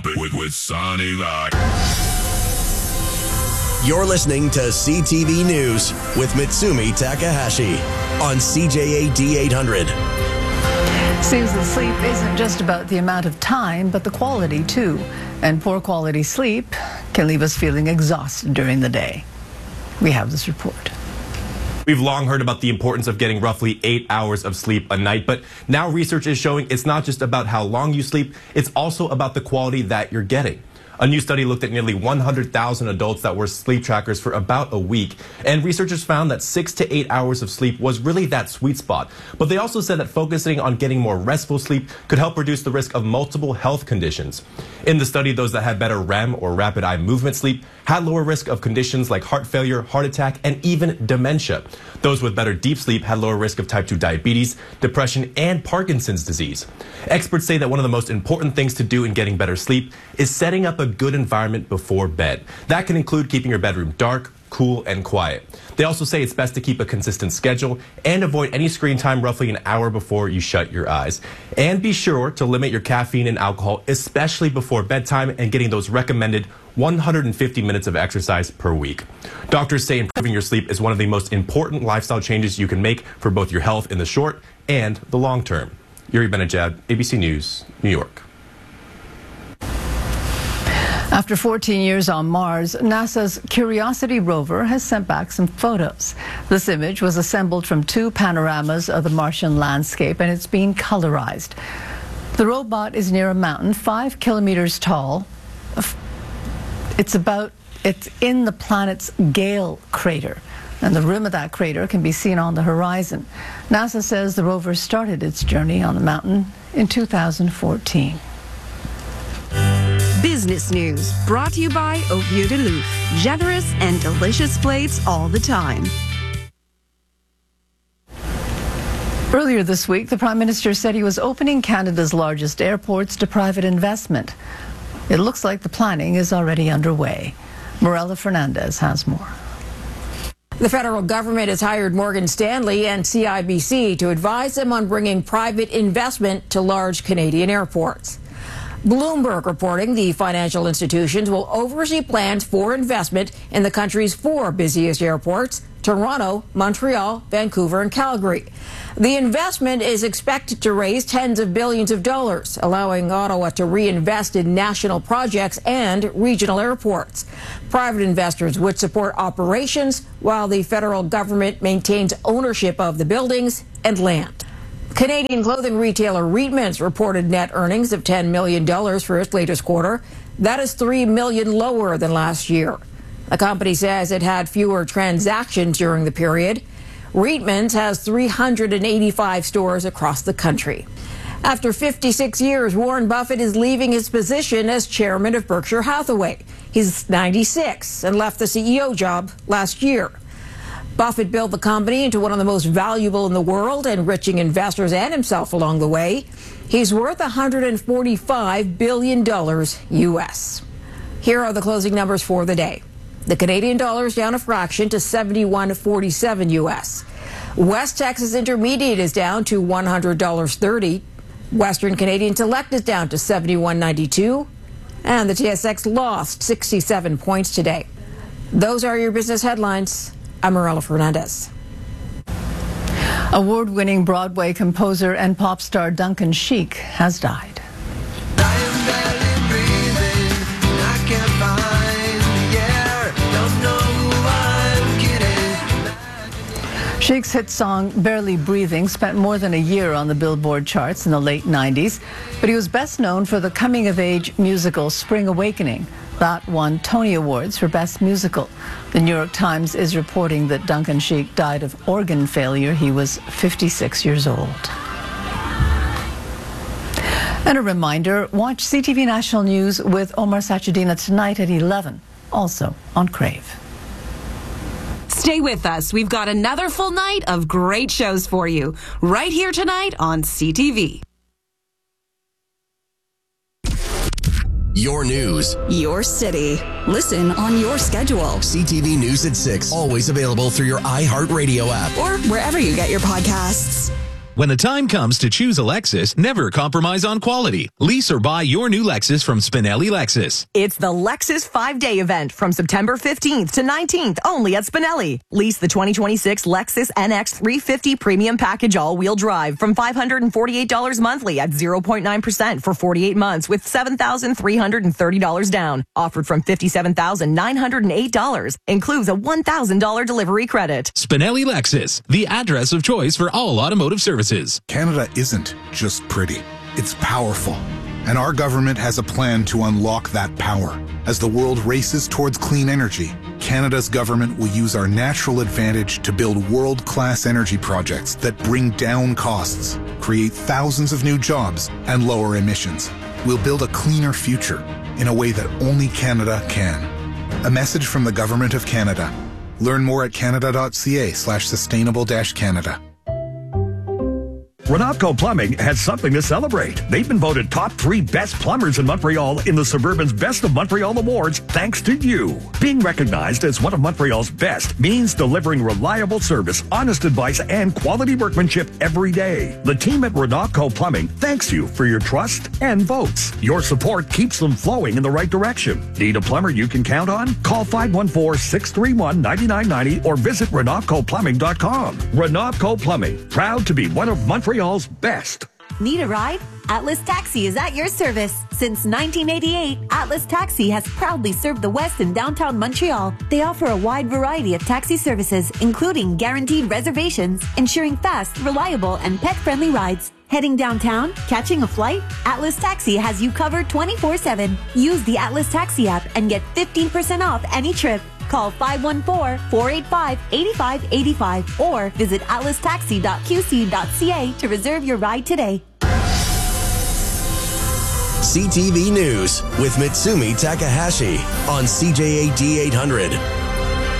With Sonny Live. You're listening to CTV News with Mitsumi Takahashi on CJAD 800. Seems that sleep isn't just about the amount of time, but the quality too. And poor quality sleep can leave us feeling exhausted during the day. We have this report. We've long heard about the importance of getting roughly 8 hours of sleep a night, but now research is showing it's not just about how long you sleep, it's also about the quality that you're getting. A new study looked at nearly 100,000 adults that were sleep trackers for about a week, and researchers found that 6 to 8 hours of sleep was really that sweet spot. But they also said that focusing on getting more restful sleep could help reduce the risk of multiple health conditions. In the study, those that had better REM or rapid eye movement sleep had lower risk of conditions like heart failure, heart attack, and even dementia. Those with better deep sleep had lower risk of type 2 diabetes, depression, and Parkinson's disease. Experts say that one of the most important things to do in getting better sleep is setting up a good environment before bed. That can include keeping your bedroom dark, cool, and quiet. They also say it's best to keep a consistent schedule and avoid any screen time roughly an hour before you shut your eyes. And be sure to limit your caffeine and alcohol, especially before bedtime, and getting those recommended 150 minutes of exercise per week. Doctors say improving your sleep is one of the most important lifestyle changes you can make for both your health in the short and the long term. Yuri Benajad, ABC News, New York. After 14 years on Mars, NASA's Curiosity rover has sent back some photos. This image was assembled from two panoramas of the Martian landscape, and it's been colorized. The robot is near a mountain 5 kilometers tall. It's in the planet's Gale crater, and the rim of that crater can be seen on the horizon. NASA says the rover started its journey on the mountain in 2014. Business News, brought to you by Au Vieux de Louf. Generous and delicious plates all the time. Earlier this week, the Prime Minister said he was opening Canada's largest airports to private investment. It looks like the planning is already underway. Morella Fernandez has more. The federal government has hired Morgan Stanley and CIBC to advise them on bringing private investment to large Canadian airports. Bloomberg reporting the financial institutions will oversee plans for investment in the country's 4 busiest airports: Toronto, Montreal, Vancouver, and Calgary. The investment is expected to raise tens of billions of dollars, allowing Ottawa to reinvest in national projects and regional airports. Private investors would support operations while the federal government maintains ownership of the buildings and land. Canadian clothing retailer Reitmans reported net earnings of $10 million for its latest quarter. That is $3 million lower than last year. The company says it had fewer transactions during the period. Reitmans has 385 stores across the country. After 56 years, Warren Buffett is leaving his position as chairman of Berkshire Hathaway. He's 96 and left the CEO job last year. Buffett built the company into one of the most valuable in the world, enriching investors and himself along the way. He's worth $145 billion U.S. Here are the closing numbers for the day. The Canadian dollar is down a fraction to 71.47 U.S. West Texas Intermediate is down to $100.30. Western Canadian Select is down to 71.92. And the TSX lost 67 points today. Those are your business headlines. I'm Morella Fernandez. Award-winning Broadway composer and pop star Duncan Sheik has died. Sheik's hit song Barely Breathing spent more than a year on the Billboard charts in the late 90s, but he was best known for the coming-of-age musical Spring Awakening. That won Tony Awards for Best Musical. The New York Times is reporting that Duncan Sheik died of organ failure. He was 56 years old. And a reminder, watch CTV National News with Omar Sachedina tonight at 11, also on Crave. Stay with us. We've got another full night of great shows for you right here tonight on CTV. Your news. Your city. Listen on your schedule. CTV News at 6. Always available through your iHeartRadio app. Or wherever you get your podcasts. When the time comes to choose a Lexus, never compromise on quality. Lease or buy your new Lexus from Spinelli Lexus. It's the Lexus 5-day event from September 15th to 19th only at Spinelli. Lease the 2026 Lexus NX 350 Premium Package all-wheel drive from $548 monthly at 0.9% for 48 months with $7,330 down. Offered from $57,908. Includes a $1,000 delivery credit. Spinelli Lexus, the address of choice for all automotive services. Canada isn't just pretty, it's powerful. And our government has a plan to unlock that power. As the world races towards clean energy, Canada's government will use our natural advantage to build world-class energy projects that bring down costs, create thousands of new jobs, and lower emissions. We'll build a cleaner future in a way that only Canada can. A message from the Government of Canada. Learn more at canada.ca/sustainable-Canada. Renatco Plumbing has something to celebrate. They've been voted top 3 best plumbers in Montreal in the Suburban's Best of Montreal Awards thanks to you. Being recognized as one of Montreal's best means delivering reliable service, honest advice, and quality workmanship every day. The team at Renatco Plumbing thanks you for your trust and votes. Your support keeps them flowing in the right direction. Need a plumber you can count on? Call 514-631-9990 or visit RenatcoPlumbing.com. Renatco Plumbing, proud to be one of Montreal's best. Need a ride? Atlas Taxi is at your service. Since 1988, Atlas Taxi has proudly served the West and downtown Montreal. They offer a wide variety of taxi services, including guaranteed reservations, ensuring fast, reliable, and pet-friendly rides. Heading downtown? Catching a flight? Atlas Taxi has you covered 24/7. Use the Atlas Taxi app and get 15% off any trip. Call 514-485-8585 or visit atlastaxi.qc.ca to reserve your ride today. CTV News with Mitsumi Takahashi on CJAD 800.